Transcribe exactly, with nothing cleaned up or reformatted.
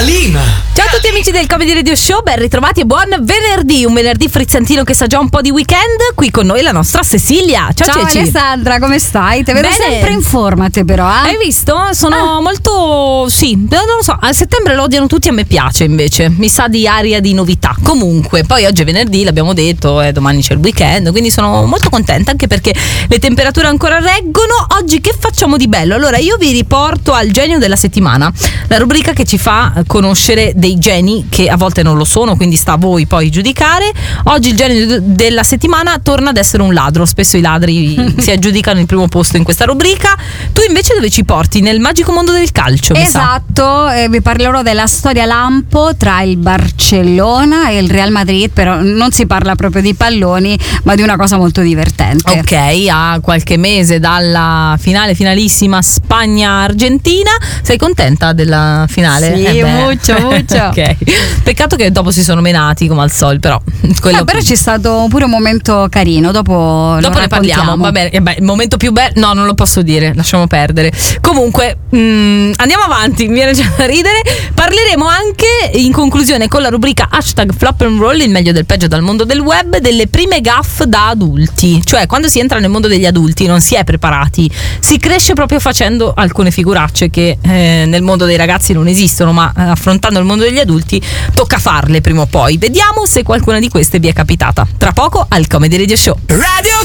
D'Alina. Ciao a tutti amici del Comedy Radio Show, ben ritrovati e buon venerdì, un venerdì frizzantino che sa già un po' di weekend. Qui con noi la nostra Cecilia. Ciao, Ciao Ceci. Alessandra, come stai? Te vedo Bene. sempre in forma te però, eh? Hai visto? Sono Ah. molto, sì, non lo so, a settembre lo odiano tutti, a me piace invece, mi sa di aria di novità. Comunque, poi oggi è venerdì, l'abbiamo detto, e domani c'è il weekend, quindi sono molto contenta anche perché le temperature ancora reggono. Oggi che facciamo di bello? Allora io vi riporto al genio della settimana, la rubrica che ci fa conoscere dei geni che a volte non lo sono, quindi sta a voi poi giudicare. Oggi il genio della settimana torna ad essere un ladro, spesso i ladri si aggiudicano il primo posto in questa rubrica. Tu invece dove ci porti? Nel magico mondo del calcio, mi sa. Esatto, eh, vi parlerò della storia lampo tra il Barcellona e il Real Madrid, però non si parla proprio di palloni, ma di una cosa molto divertente. Ok, a qualche mese dalla finale finalissima Spagna-Argentina. Sei contenta della finale? Sì, Eh beh. molto, molto. Ok. Peccato che dopo si sono menati come al solito, però quello Eh, però c'è stato pure un momento carino, dopo, dopo lo ne parliamo. raccontiamo. Va bene. Eh beh, il momento più bello, no, non lo posso dire, lasciamo perdere. Comunque, mh, andiamo avanti, mi viene già da ridere. Parleremo anche in conclusione con la rubrica hashtag Flop and Roll, il meglio del peggio dal mondo del web, delle prime gaffe da adulti. Cioè, quando si entra nel mondo degli adulti non si è preparati, si cresce proprio facendo alcune figuracce che eh, nel mondo dei ragazzi non esistono, ma eh, affrontando il mondo degli adulti tocca farle prima o poi. Vediamo se qualcuna di queste vi è capitata. Tra poco al Comedy Radio Show. Radio